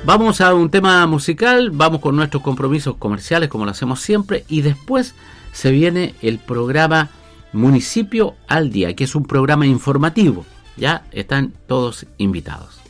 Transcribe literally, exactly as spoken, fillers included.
Vamos a un tema musical, vamos con nuestros compromisos comerciales como lo hacemos siempre y después se viene el programa Municipio al Día, que es un programa informativo. Ya están todos invitados.